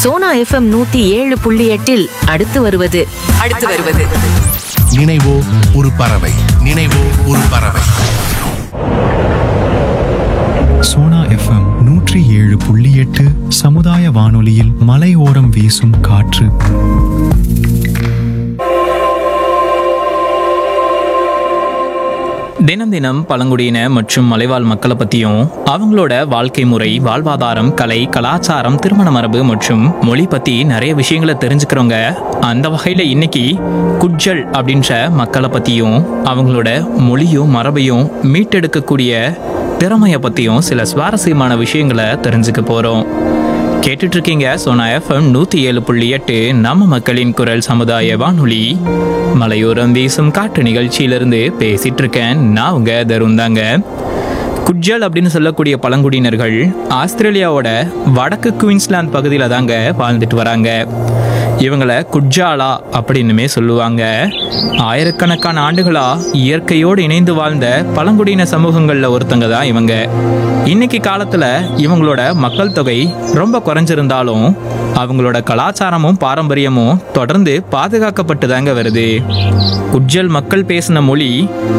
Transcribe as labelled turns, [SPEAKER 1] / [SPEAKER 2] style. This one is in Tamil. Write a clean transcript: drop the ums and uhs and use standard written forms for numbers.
[SPEAKER 1] சோனா எஃப்எம் 107.8 அடுத்து வருவது
[SPEAKER 2] நினைவோ ஒரு பறவை. நினைவோ ஒரு பறவை.
[SPEAKER 3] சோனா எஃப்எம் 107.8 சமுதாய வானொலியில் மலையோரம் வீசும் காற்று.
[SPEAKER 4] தினம் தினம் பழங்குடியின மற்றும் மலைவாழ் மக்களை பற்றியும் அவங்களோட வாழ்க்கை முறை, வாழ்வாதாரம், கலை, கலாச்சாரம், திருமண மரபு மற்றும் மொழி பற்றி நிறைய விஷயங்களை தெரிஞ்சுக்கிறவங்க. அந்த வகையில் இன்னைக்கு குட்ஜல் அப்படின்ற மக்களை பற்றியும் அவங்களோட மொழியும் மரபையும் மீட்டெடுக்கக்கூடிய திறமையை பற்றியும் சில சுவாரஸ்யமான விஷயங்களை தெரிஞ்சுக்க போகிறோம். கேட்டுட்டு இருக்கீங்க சோனா எஃப்எம் 107.8 நம்ம மக்களின் குரல் சமுதாய வானொலி. மலையோரம் வீசும் காற்று நிகழ்ச்சியிலிருந்து பேசிட்டு இருக்கேன். நான் உங்க தருண் தாங்க. குட்ஜல் அப்படின்னு சொல்லக்கூடிய பழங்குடியினர்கள் ஆஸ்திரேலியாவோட வடக்கு குயின்ஸ்லாந்து பகுதியில் தாங்க வாழ்ந்துட்டு வராங்க. இவங்களை குட்ஜாலா அப்படின்னுமே சொல்லுவாங்க. ஆயிரக்கணக்கான ஆண்டுகளா இயற்கையோடு இணைந்து வாழ்ந்த பழங்குடியின சமூகங்களில் ஒருத்தங்க தான் இவங்க. இன்னைக்கு காலத்துல இவங்களோட மக்கள் தொகை ரொம்ப குறைஞ்சிருந்தாலும் அவங்களோட கலாச்சாரமும் பாரம்பரியமும் தொடர்ந்து பாதுகாக்கப்பட்டு தாங்க வருது. குட்ஜல் மக்கள் பேசின மொழி